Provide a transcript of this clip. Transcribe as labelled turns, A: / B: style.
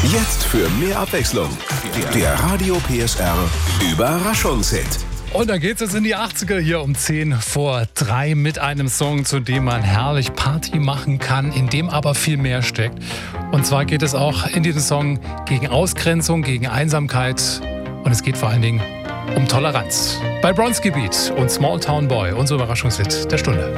A: Jetzt für mehr Abwechslung. Der Radio PSR Überraschungshit.
B: Und dann geht's jetzt in die 80er hier um 2:10 mit einem Song, zu dem man herrlich Party machen kann, in dem aber viel mehr steckt. Und zwar geht es auch in diesem Song gegen Ausgrenzung, gegen Einsamkeit und es geht vor allen Dingen um Toleranz. Bei Bronski Beat und Small Town Boy, unser Überraschungshit der Stunde.